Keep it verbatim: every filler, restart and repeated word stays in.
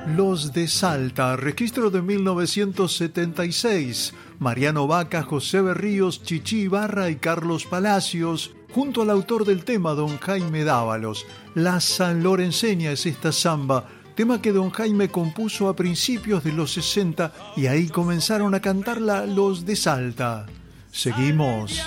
Los de Salta, registro de mil novecientos setenta y seis. Mariano Vaca, José Berríos, Chichi Ibarra y Carlos Palacios, junto al autor del tema, don Jaime Dávalos. La sanlorenseña es esta samba, tema que don Jaime compuso a principios de los sesenta y ahí comenzaron a cantarla los de Salta. Seguimos.